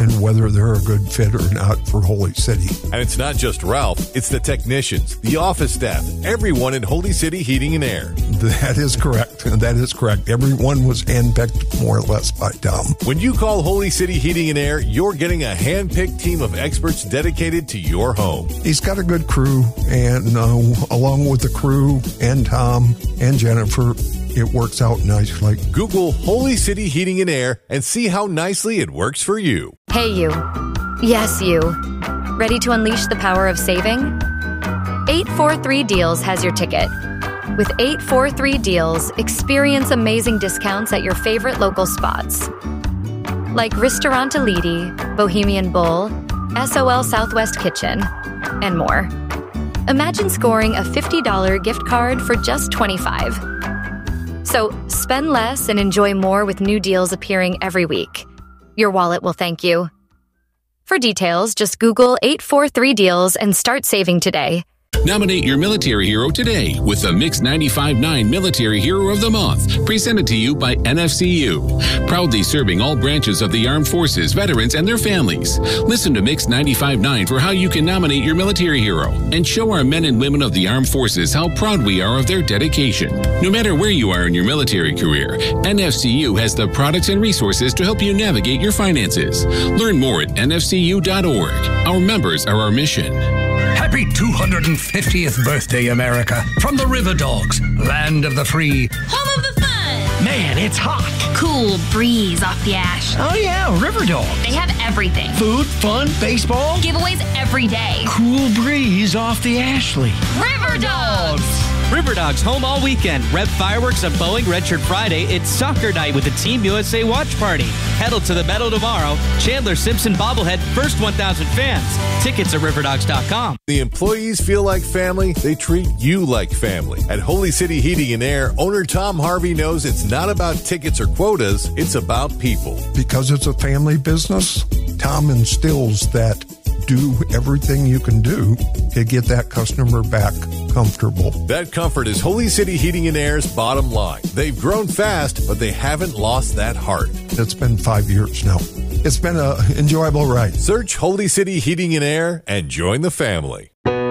and whether they're a good fit or not for Holy City. And it's not just Ralph, it's the technicians, the office staff, everyone in Holy City Heating and Air. That is correct. That is correct. Everyone was handpicked more or less by Tom. When you call Holy City Heating and Air, you're getting a hand-picked team of experts dedicated to your home. He's got a good crew, and along with the crew and Tom and Jennifer, it works out nicely. Google Holy City Heating and Air and see how nicely it works for you. Hey, you. Yes, you. Ready to unleash the power of saving? 843 Deals has your ticket. With 843 Deals, experience amazing discounts at your favorite local spots. Like Ristorante Lidi, Bohemian Bull, SOL Southwest Kitchen, and more. Imagine scoring a $50 gift card for just $25. So spend less and enjoy more with new deals appearing every week. Your wallet will thank you. For details, just Google 843 Deals and start saving today. Nominate your military hero today with the Mix 95.9 Military Hero of the Month, presented to you by NFCU. Proudly serving all branches of the armed forces, veterans, and their families. Listen to Mix 95.9 for how you can nominate your military hero and show our men and women of the armed forces how proud we are of their dedication. No matter where you are in your military career, NFCU has the products and resources to help you navigate your finances. Learn more at nfcu.org. Our members are our mission. Happy 250th birthday, America, from the River Dogs, land of the free. Home of the fun. Man, it's hot. Cool breeze off the ash. Oh, yeah, River Dogs. They have everything. Food, fun, baseball. Giveaways every day. Cool breeze off the Ashley. River Dogs. River Dogs home all weekend. Rev fireworks on Boeing Redshirt Friday. It's soccer night with the Team USA watch party. Pedal to the metal tomorrow. Chandler Simpson bobblehead, first 1,000 fans. Tickets at riverdogs.com. The employees feel like family. They treat you like family. At Holy City Heating and Air, owner Tom Harvey knows it's not about tickets or quotas. It's about people. Because it's a family business, Tom instills that do everything you can do to get that customer back comfortable. That comfort is Holy City Heating and Air's bottom line. They've grown fast, but they haven't lost that heart. It's been 5 years now. It's been an enjoyable ride. Search Holy City Heating and Air and join the family.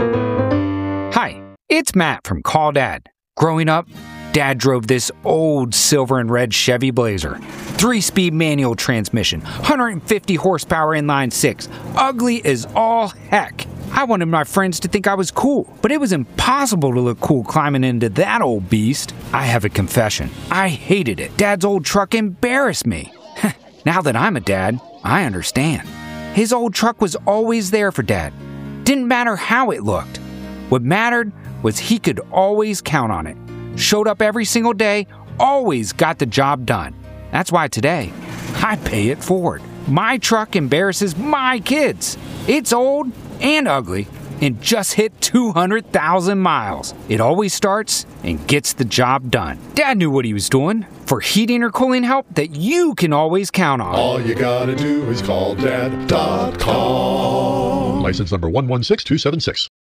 Hi, it's Matt from Call Dad. Growing up, Dad drove this old silver and red Chevy Blazer. 3-speed manual transmission, 150 horsepower inline six. Ugly as all heck. I wanted my friends to think I was cool, but it was impossible to look cool climbing into that old beast. I have a confession. I hated it. Dad's old truck embarrassed me. Now that I'm a dad, I understand. His old truck was always there for Dad. Didn't matter how it looked. What mattered was he could always count on it. Showed up every single day, always got the job done. That's why today, I pay it forward. My truck embarrasses my kids. It's old and ugly and just hit 200,000 miles. It always starts and gets the job done. Dad knew what he was doing. For heating or cooling help that you can always count on. All you gotta do is call Dad.com. License number 116276.